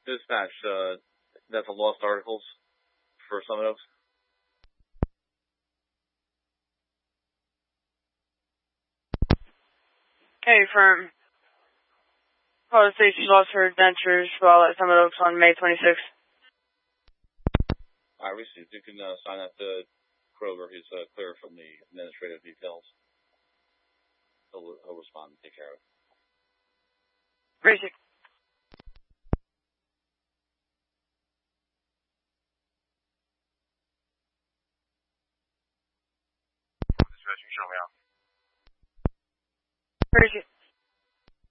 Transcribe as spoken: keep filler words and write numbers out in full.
Dispatch, uh, that's a lost articles for Summit Oaks. Hey, firm. Call states you lost her dentures while at Summit Oaks on May twenty-sixth. I received. You can uh, sign that to Kroger. He's uh, clear from the administrative details. He'll, he'll respond and take care of it. Basic. Basic.